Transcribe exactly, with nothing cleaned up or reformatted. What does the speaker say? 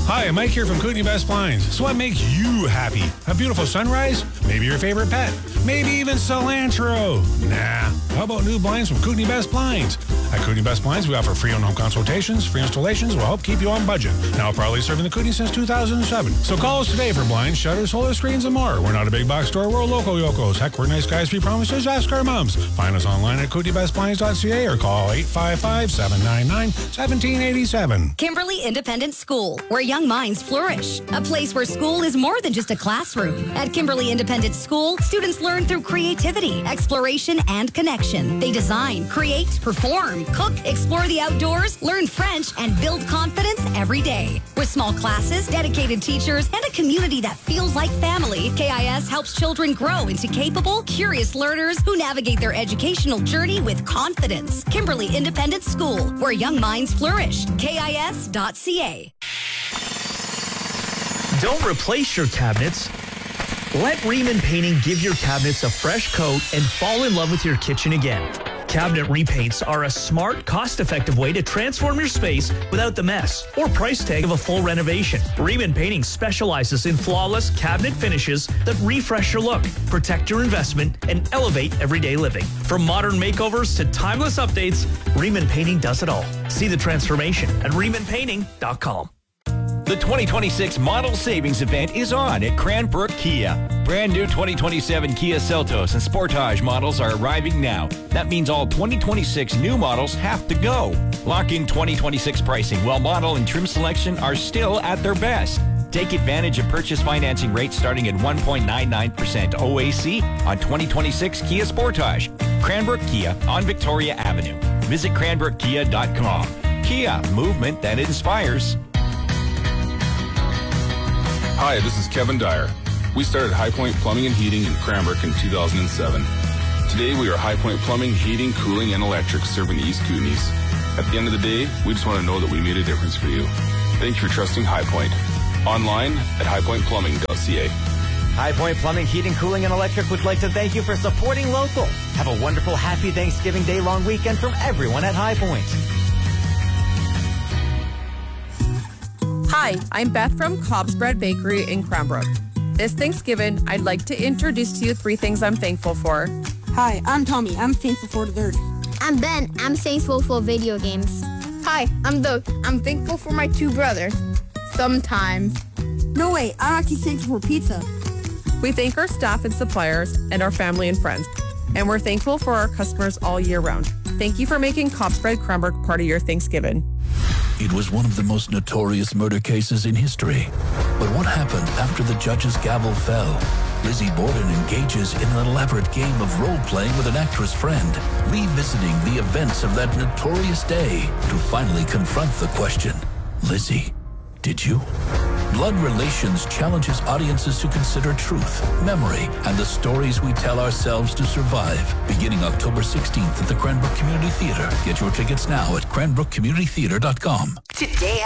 Hi, Mike here from Kootenai Best Blinds. So what makes you happy? A beautiful sunrise? Maybe your favorite pet? Maybe even cilantro? Nah. How about new blinds from Kootenai Best Blinds? At Kootenai Best Blinds, we offer free on-home consultations, free installations will help keep you on budget. Now proudly serving the Kootenai since two thousand seven. So call us today for blinds, shutters, solar screens, and more. We're not a big box store, we're local yokos. Heck, we're nice guys, we promises, ask our moms. Find us online at kootenai best blinds dot c a or call eight five five, seven nine nine, one seven eight seven. Kimberly Independent School, where young minds flourish. A place where school is more than just a classroom. At Kimberly Independent School, students learn through creativity, exploration, and connection. They design, create, perform, cook, explore the outdoors, learn French, and build confidence every day. With small classes, dedicated teachers, and a community that feels like family, K I S helps children grow into capable, curious learners who navigate their educational journey with confidence. Kimberly Independent School, where young minds flourish. K I S dot c a. Don't replace your cabinets. Let Riemann Painting give your cabinets a fresh coat and fall in love with your kitchen again. Cabinet repaints are a smart, cost-effective way to transform your space without the mess or price tag of a full renovation. Riemann Painting specializes in flawless cabinet finishes that refresh your look, protect your investment, and elevate everyday living. From modern makeovers to timeless updates, Riemann Painting does it all. See the transformation at riemann painting dot com. The twenty twenty-six Model Savings Event is on at Cranbrook Kia. Brand new twenty twenty-seven Kia Seltos and Sportage models are arriving now. That means all twenty twenty-six new models have to go. Lock in twenty twenty-six pricing while model and trim selection are still at their best. Take advantage of purchase financing rates starting at one point nine nine percent O A C on twenty twenty-six Kia Sportage. Cranbrook Kia on Victoria Avenue. Visit cranbrook kia dot com. Kia, movement that inspires. Hi, this is Kevin Dyer. We started High Point Plumbing and Heating in Cranbrook in two thousand seven. Today we are High Point Plumbing, Heating, Cooling, and Electric serving the East Kootenays. At the end of the day, we just want to know that we made a difference for you. Thank you for trusting High Point. Online at high point plumbing dot c a. High Point Plumbing, Heating, Cooling, and Electric would like to thank you for supporting local. Have a wonderful, happy Thanksgiving Day long weekend from everyone at High Point. Hi, I'm Beth from Cobb's Bread Bakery in Cranbrook. This Thanksgiving, I'd like to introduce to you three things I'm thankful for. Hi, I'm Tommy. I'm thankful for the earth. I'm Ben. I'm thankful for video games. Hi, I'm Doug. I'm thankful for my two brothers. Sometimes. No way, I'm actually thankful for pizza. We thank our staff and suppliers and our family and friends. And we're thankful for our customers all year round. Thank you for making Cobb's Bread Cranbrook part of your Thanksgiving. It was one of the most notorious murder cases in history. But what happened after the judge's gavel fell? Lizzie Borden engages in an elaborate game of role-playing with an actress friend, revisiting the events of that notorious day to finally confront the question, Lizzie, did you? Blood Relations challenges audiences to consider truth, memory, and the stories we tell ourselves to survive. Beginning October sixteenth at the Cranbrook Community Theatre. Get your tickets now at cranbrook community theatre dot com. Today